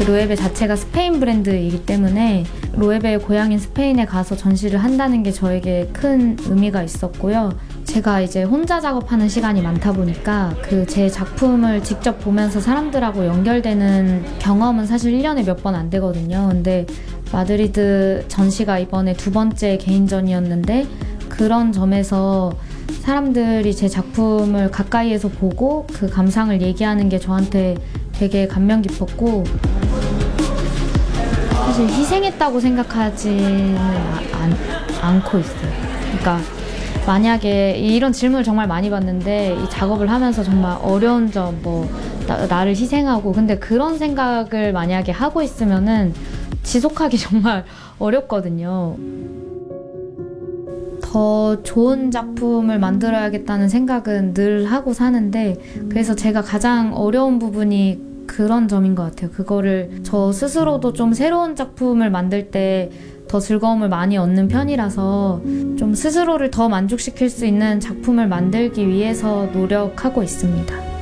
로에베 자체가 스페인 브랜드이기 때문에 로에베의 고향인 스페인에 가서 전시를 한다는 게 저에게 큰 의미가 있었고요. 제가 이제 혼자 작업하는 시간이 많다 보니까 그 제 작품을 직접 보면서 사람들하고 연결되는 경험은 사실 1년에 몇 번 안 되거든요. 근데 마드리드 전시가 이번에 2번째 개인전이었는데 그런 점에서 사람들이 제 작품을 가까이에서 보고 그 감상을 얘기하는 게 저한테 되게 감명 깊었고, 사실 희생했다고 생각하지는 않고 있어요. 그러니까 만약에 이런 질문을 정말 많이 받는데 이 작업을 하면서 정말 어려운 점, 나를 희생하고, 근데 그런 생각을 만약에 하고 있으면은 지속하기 정말 어렵거든요. 더 좋은 작품을 만들어야겠다는 생각은 늘 하고 사는데, 그래서 제가 가장 어려운 부분이 그런 점인 것 같아요. 그거를 저 스스로도 좀 새로운 작품을 만들 때 더 즐거움을 많이 얻는 편이라서 좀 스스로를 더 만족시킬 수 있는 작품을 만들기 위해서 노력하고 있습니다.